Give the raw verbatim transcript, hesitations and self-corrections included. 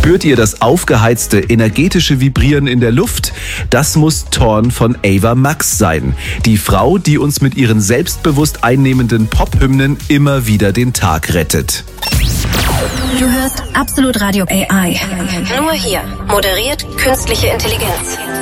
Spürt ihr das aufgeheizte, energetische Vibrieren in der Luft? Das muss Torn von Ava Max sein. Die Frau, die uns mit ihren selbstbewusst einnehmenden Pop-Hymnen immer wieder den Tag rettet. Du hörst Absolut Radio A I. Nur hier. Moderiert künstliche Intelligenz.